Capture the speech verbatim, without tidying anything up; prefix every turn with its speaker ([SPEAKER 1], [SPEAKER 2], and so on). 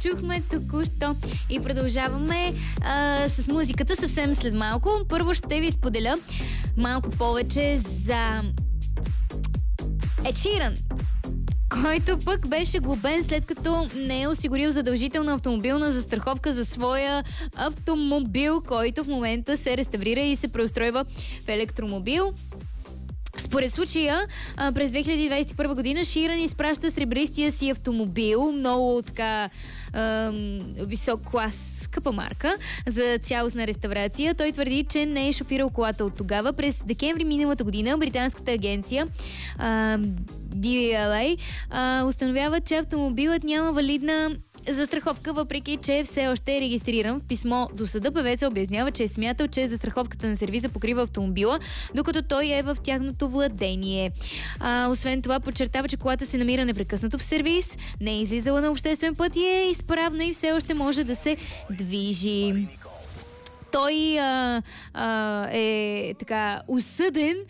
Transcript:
[SPEAKER 1] чухме току-що и продължаваме а, с музиката съвсем след малко. Първо ще ви споделя малко повече за Ед Ширан, който пък беше глобен след като не е осигурил задължителна автомобилна застраховка за своя автомобил, който в момента се реставрира и се преустройва в електромобил. Според случая, през две хиляди двадесет и първа година Ширан изпраща сребристия си автомобил, много така ем, висок клас, скъпа марка, за цялостна реставрация. Той твърди, че не е шофирал колата от тогава. През декември миналата година британската агенция ем, Ди Ел Ей а, установява, че автомобилът няма валидна застраховка, въпреки че все още е регистриран. В писмо до съда певеца обяснява, че е смятал, че застраховката на сервиза покрива автомобила, докато той е в тяхното владение. А, освен това, подчертава, че колата се намира непрекъснато в сервиз, не е излизала на обществен път и е изправна и все още може да се движи. Той а, а, е така осъден